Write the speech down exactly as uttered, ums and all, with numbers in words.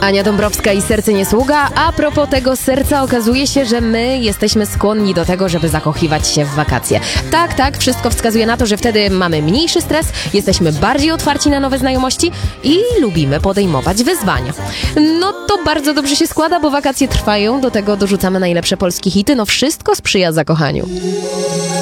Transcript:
Ania Dąbrowska i Serce nie sługa. A propos tego serca, okazuje się, że my jesteśmy skłonni do tego, żeby zakochiwać się w wakacje. Tak, tak, wszystko wskazuje na to, że wtedy mamy mniejszy stres, jesteśmy bardziej otwarci na nowe znajomości i lubimy podejmować wyzwania. No to bardzo dobrze się składa, bo wakacje trwają, do tego dorzucamy najlepsze polskie hity, no wszystko sprzyja zakochaniu.